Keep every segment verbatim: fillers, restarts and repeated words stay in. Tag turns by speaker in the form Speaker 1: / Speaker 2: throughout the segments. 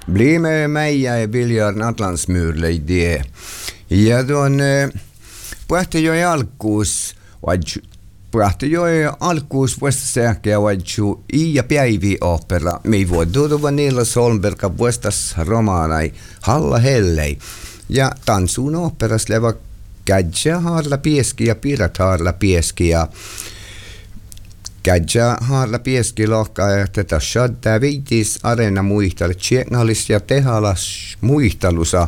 Speaker 1: bli med mig, jag vill göra en Atlantsmurle idé. Ja tuon puhti jo alkuus, puhti jo alkuus vuosta sähkeä vaidju i ja päivi opera. Me voi duduva niillä Solberga vuostas romaanai Halla hellei. Ja tansuun operas leva kädjä haarla pieski ja pirat haarla pieski ja kädjä haarla pieski lohkaa ja tätä shaddaa viitis areena muistalle tjeknalis ja tehalas muistelusa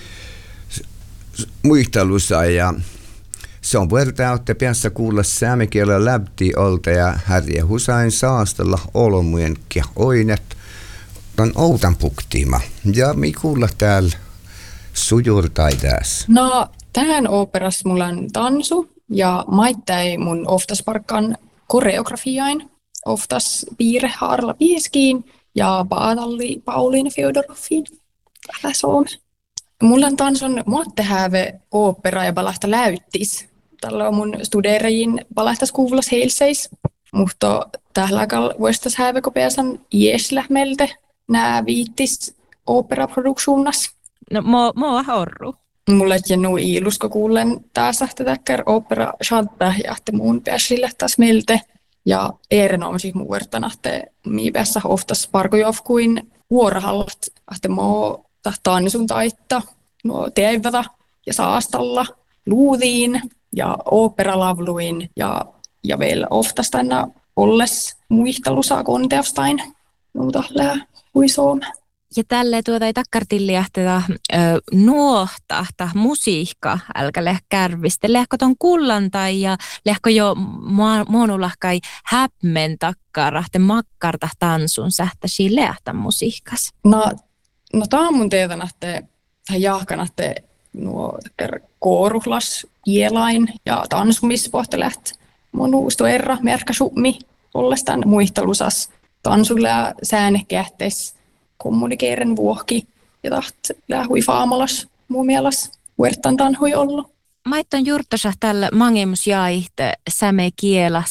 Speaker 1: muistelusa ja se on verta, että päässä kuulla säämikielä läpti olta ja härjä husain saastella olmujen ja oinet on outan puktiima. Ja me kuulla täällä sujurtai tässä.
Speaker 2: No, tähän operas mulla on tansu ja maittai mun oftasparkkan koreografiain. Oftas piirre Haarla Pieskiin ja Paatalli Pauliina Fjodorofiin. Täällä Suomessa. Mulla on tansun muottehääve opera ja balahta läyttis. Tällä on mun studeerajin balahtas kuulas heilseis. Mutta tällä vuostas hääve kopeasan ieslähmelte nää viittis operaproduksuunnas.
Speaker 3: No, mo, moa horru.
Speaker 2: Mulla ei nu iilusko kuulen taas täkkär opera shadda ja että muun pääsille taas melte. Ja erinomaisesti muertana, että mi päässä oftas parkojofkuin vuorohallat, että mo tahtaan sun taittaa, no teevätä ja saastalla, luudiin ja operalavluin ja, ja vielä oftas tänä olles muistelusaa konteostain. Muuta lää hui Suomea.
Speaker 3: Ja tälle tuota ei takkartilliahteta nuohtahta musiikka, älkä leh kärviste. Lehko ton kullantai ja lehko jo monulahkai häpmen takkarahte makkarta tansun sähtä sileähtä musiikkas.
Speaker 2: No, no tää on mun teetän, että jahkan, että nuo er, kooruhlas ielain ja tansumispohtelet. Mun uustu erra merkka summi ollestaan muistelusas tansulle ja säänekehtes. Kommunikeeren vuohki ja taht lähui faamalas muun mielestä huertan tanhui ollut.
Speaker 3: Maitton juurtosa tällä mangemus jaihte säme kiela